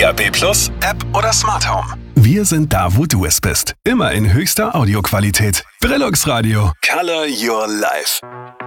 DAB+, App oder Smart Home. Wir sind da, wo du es bist. Immer in höchster Audioqualität. Brillux Radio. Color your life.